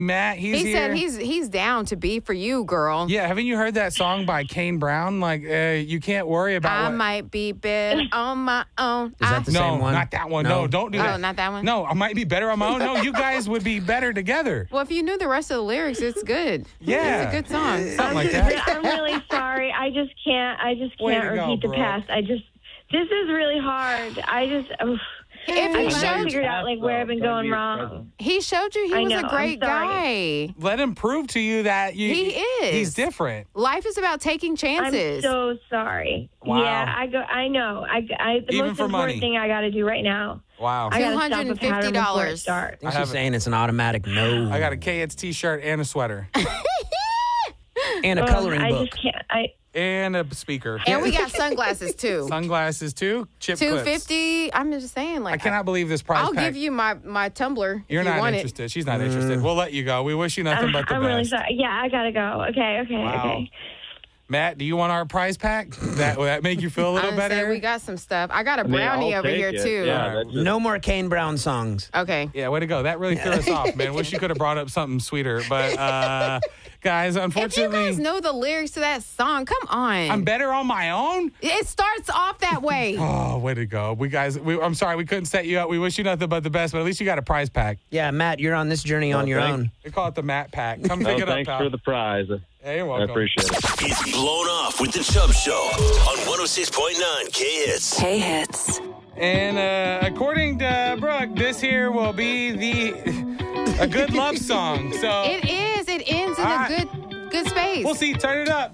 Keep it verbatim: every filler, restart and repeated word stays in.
Matt, he's he here. said he's he's down to be for you, girl. Yeah, haven't you heard that song by Kane Brown? Like, uh, you can't worry about I what... might be better on my own. Is that the no, same one? not that one. No, No. don't do Oh, that. not that one? No, I might be better on my own. No, you guys would be better together. Well, if you knew the rest of the lyrics, it's good. Yeah. It's a good song. Something I'm, like just, that. I'm really sorry. I just can't. I just Way can't to go, repeat the Brooke. past. I just. This is really hard. I just. Oof. If I he haven't showed, figured out like where I've been going wrong. he showed you he I was know, a I'm great sorry. guy. Let him prove to you that you, He is. He's different. Life is about taking I'm chances. so sorry. Wow. Yeah, I go. I know. I. I the Even most for important money. thing I got to do right now. Wow. I gotta stop a pattern before it dollars. starts. I think I have she's it. saying it's an automatic no. I got a K It's t-shirt and a sweater and a Ugh, coloring I book. just can't. I. and a speaker. And we got sunglasses too. Sunglasses too. Chip Two clips. fifty. I'm just saying, like I cannot believe this prize I'll pack. give you my my tumbler. You're if you not want interested. It. She's not interested. We'll let you go. We wish you nothing I'm, but the I'm best. really sorry. Yeah, I gotta go. Okay. Okay. Wow. Okay. Matt, do you want our prize pack? That will that make you feel a I little understand better? we got some stuff. I got a I mean, brownie I'll over take here it. too. Yeah, that's just- No more Kane Brown songs. Okay. Yeah, way to go. That really threw us off, man. Wish you could have brought up something sweeter. But, uh, guys, If you unfortunately, guys know the lyrics to that song, come on. I'm better on my own. It starts off that way. Oh, way to go. We guys, we, I'm sorry we couldn't set you up. We wish you nothing but the best, but at least you got a prize pack. Yeah, Matt, you're on this journey on Oh, your thanks. own. We call it the Matt pack. Come Oh, pick it up, thanks pal. for the prize. Hey, you're I welcome. appreciate it. It's Blown Off with the Chubb Show on one oh six point nine K Hits. K Hits. And uh, according to Brooke, this here will be the a good love song. So It is. It ends in All a right. good good space. we'll see. Turn it up.